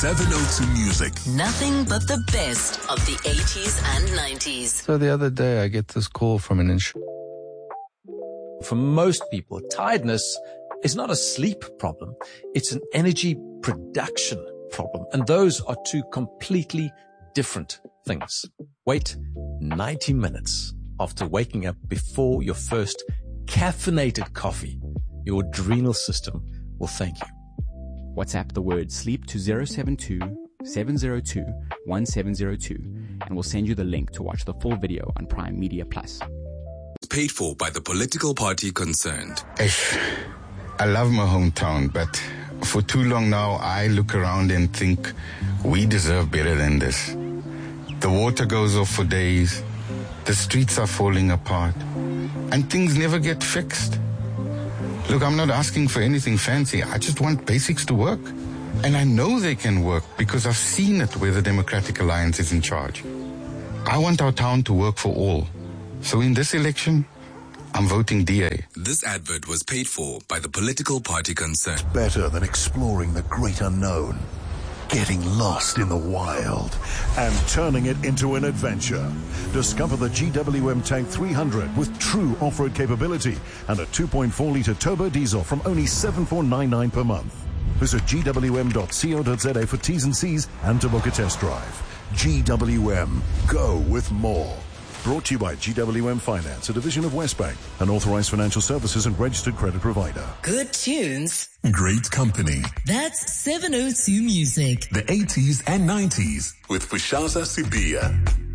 702 Music. Nothing but the best of the 80s and 90s. So the other day I get this call from an insurance. For most people, tiredness is not a sleep problem. It's an energy production problem. And those are two completely different things. Wait 90 minutes after waking up before your first caffeinated coffee. Your adrenal system will thank you. WhatsApp the word sleep to 072-702-1702 and we'll send you the link to watch the full video on Prime Media Plus. Paid for by the political party concerned. I love my hometown, but for too long now I look around and think we deserve better than this. The water goes off for days, the streets are falling apart, and things never get fixed. Look, I'm not asking for anything fancy. I just want basics to work. And I know they can work because I've seen it where the Democratic Alliance is in charge. I want our town to work for all. So in this election, I'm voting DA. This advert was paid for by the political party concerned. Better than exploring the great unknown, getting lost in the wild, and turning it into an adventure. Discover the GWM Tank 300 with true off-road capability and a 2.4-litre turbo diesel from only $7,499 per month. Visit gwm.co.za for T's and C's and to book a test drive. GWM. Go with more. Brought to you by GWM Finance, a division of Westbank, an authorized financial services and registered credit provider. Good tunes. Great company. That's 702 Music. The 80s and 90s with Pushasa Sibia.